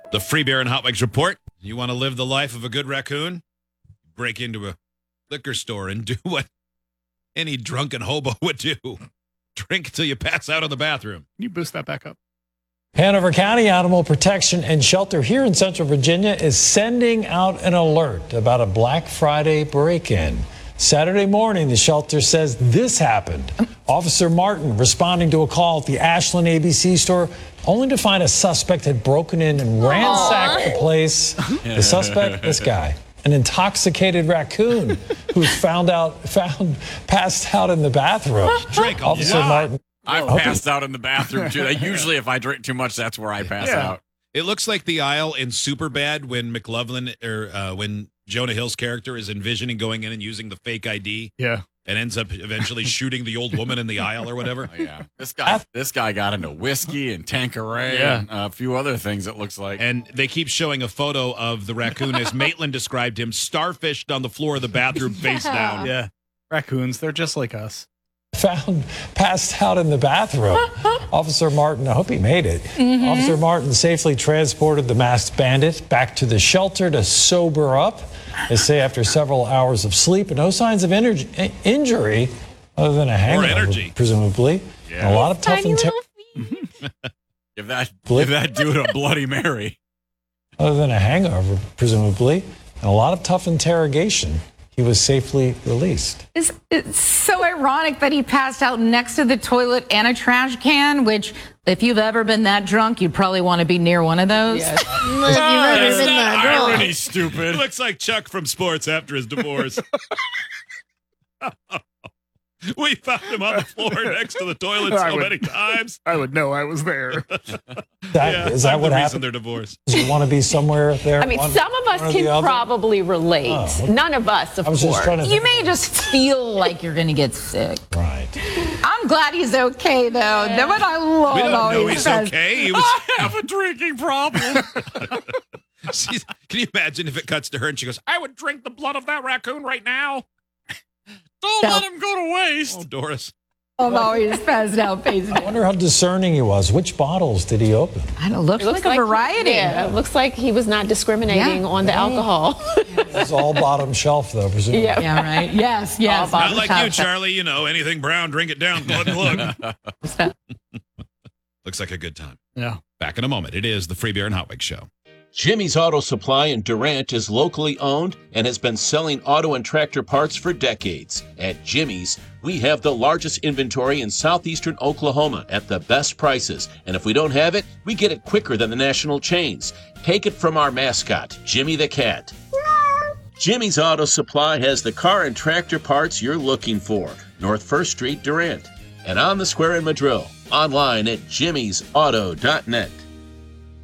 The Free Beer and Hot Wings Report. You want to live the life of a good raccoon? Break into a liquor store and do what any drunken hobo would do. Drink till you pass out in the bathroom. Can you boost that back up? Hanover County Animal Protection and Shelter here in Central Virginia is sending out an alert about a Black Friday break-in. Saturday morning, the shelter says this happened. Officer Martin responding to a call at the Ashland ABC store only to find a suspect had broken in and ransacked the place. The suspect, this guy, an intoxicated raccoon who was found passed out in the bathroom. Drink Officer Martin. I've passed out in the bathroom too. Usually if I drink too much, that's where I pass out. It looks like the aisle in Superbad when McLovin or when Jonah Hill's character is envisioning going in and using the fake ID. Yeah. And ends up eventually shooting the old woman in the aisle or whatever. Oh, yeah. This guy got into whiskey and Tanqueray and a few other things, it looks like. And they keep showing a photo of the raccoon, as Maitland described him, starfished on the floor of the bathroom face down. Yeah. Raccoons, they're just like us. Found passed out in the bathroom. Officer Martin, I hope he made it. Officer Martin safely transported the masked bandit back to the shelter to sober up. They say after several hours of sleep and no signs of injury other than a hangover, presumably. Yeah. And a lot of tough Give that dude a Bloody Mary. Other than a hangover, presumably, and a lot of tough interrogation, he was safely released. It's so ironic that he passed out next to the toilet and a trash can, which, if you've ever been that drunk, you'd probably want to be near one of those. Yes. If you've ever been that drunk. Irony, stupid. Looks like Chuck from Sports after his divorce. We found him on the floor next to the toilet so many times. I would know I was there. Is that what happened? Their divorce. You want to be somewhere there? I mean, some of us can probably relate. Oh, None of us, of course. You may just feel like you're going to get sick. Right. I'm glad he's okay, though. Yeah. What I love we don't know he he's says, okay. He was I have a drinking problem. Can you imagine if it cuts to her and she goes, I would drink the blood of that raccoon right now. Don't let him go to waste. Oh, Doris. I'm always passed out face I down. wonder how discerning he was. Which bottles did he open? I don't look like a variety. It looks like he was not discriminating on the alcohol. It's all bottom shelf, though, presumably. Yeah, right. Yes. Not like you, Charlie. You know, anything brown, drink it down. Look. Looks like a good time. Yeah. Back in a moment. It is the Free Beer and Hot Wings Show. Jimmy's Auto Supply in Durant is locally owned and has been selling auto and tractor parts for decades. At Jimmy's, we have the largest inventory in southeastern Oklahoma at the best prices. And if we don't have it, we get it quicker than the national chains. Take it from our mascot, Jimmy the Cat. Jimmy's Auto Supply has the car and tractor parts you're looking for. North 1st Street, Durant. And on the square in Madrill. Online at jimmysauto.net.